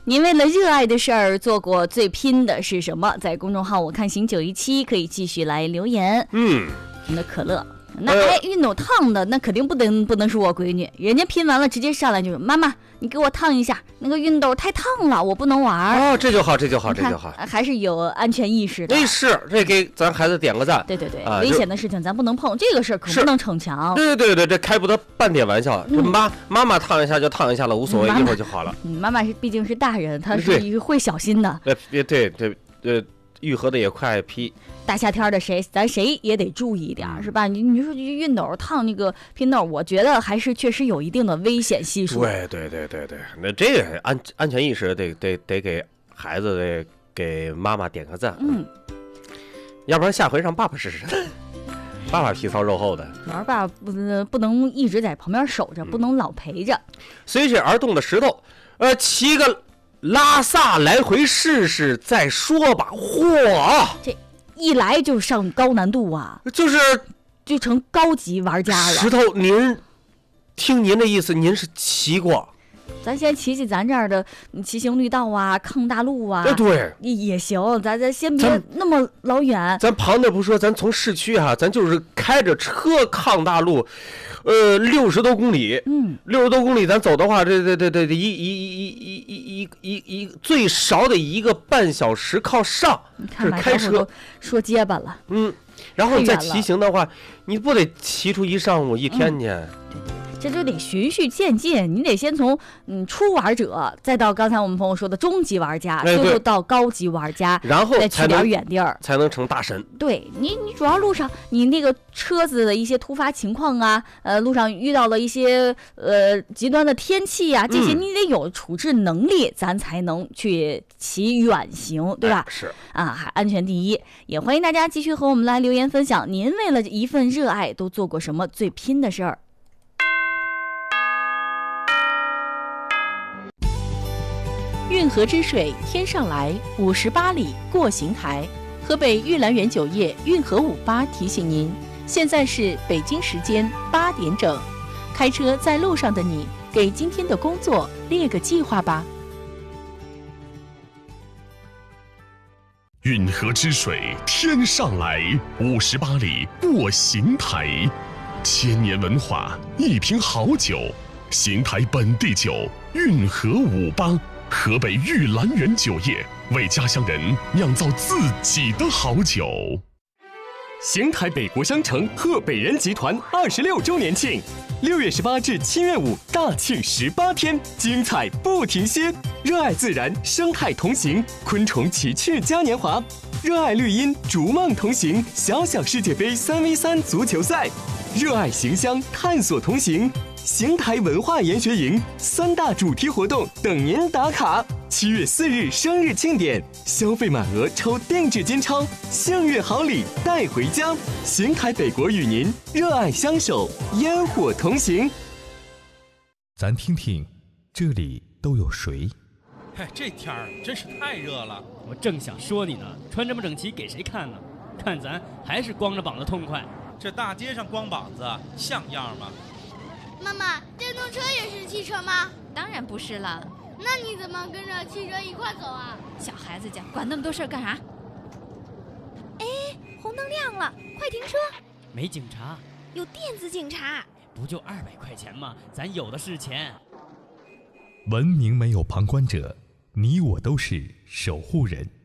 您为了热爱的事儿做过最拼的是什么？在公众号我看行917可以继续来留言。我们的可乐，那熨斗烫的那肯定不能是我闺女，人家拼完了直接上来就是妈妈，你给我烫一下，那个熨斗太烫了，我不能玩。 哦，这就好， 还是有安全意识的。 是，这给咱孩子点个赞。 对，危险的事情咱不能碰，这个事儿可不能逞强。 对，这开不得半点玩笑。这妈妈烫一下就烫一下了，无所谓，一会儿就好了。 妈妈毕竟是大人，她是一个会小心的。 对，愈合的也快。 大夏天的咱谁也得注意一点，是吧？你说熨斗烫那个拼豆，我觉得还是确实有一定的危险系数。 对，那这个安全意识得给孩子得给妈妈点个赞。要不然下回让爸爸试试。爸爸皮糙肉厚的， 主要爸爸不能一直在旁边守着，不能老陪着。 随水而动的石头，骑个拉萨来回试试再说吧。嚯， 这一来就上高难度啊，就成高级玩家了。 石头，听您的意思，您是骑过？ 咱先骑咱这儿的骑行绿道啊，抗大路啊， 对， 也行。咱先别那么老远。 咱旁的不说，咱从市区咱就是开着车抗大路，60多公里，60多公里，咱走的话，这最少得1个半小时靠上。 你看开车说结巴了。 然后你再骑行的话，你不得骑出一上午一天去？ 这就得循序渐进，你得先从初玩者，再到刚才我们朋友说的中级玩家，就到高级玩家， 然后再去点远地儿， 才能成大神。 对你主要路上你那个车子的一些突发情况啊，路上遇到了一些极端的天气啊，这些你得有处置能力，咱才能去骑远行，对吧？ 是啊，还安全第一。也欢迎大家继续和我们来留言分享，您为了一份热爱都做过什么最拼的事儿？ 运河之水天上来，58里过邢台。河北玉兰园酒业运河58提醒您，现在是北京时间8点整。开车在路上的你，给今天的工作列个计划吧。 运河之水天上来，58里过邢台。千年文化，一瓶好酒，邢台本地酒，运河58。河北玉兰园酒业为家乡人酿造自己的好酒。 邢台北国香城贺北人集团26周年庆，6月18至7月5大庆18天，精彩不停歇。热爱自然，生态同行，昆虫奇趣嘉年华；热爱绿荫，逐梦同行，小小世界杯3v3足球赛；热爱行乡，探索同行。邢台文化研学营3大主题活动等您打卡。7月4日生日庆典，消费满额抽定制金钞，幸运好礼带回家。邢台北国与您热爱相守，烟火同行。 咱听听，这里都有谁？ 这天儿真是太热了， 我正想说你呢，穿这么整齐给谁看呢？看咱还是光着膀子痛快。 这大街上光膀子像样吗？ 妈妈，电动车也是汽车吗？ 当然不是了。 那你怎么跟着汽车一块走啊？ 小孩子家管那么多事儿干啥？ 哎，红灯亮了，快停车！ 没警察， 有电子警察。 不就200块钱吗？咱有的是钱。 文明没有旁观者，你我都是守护人。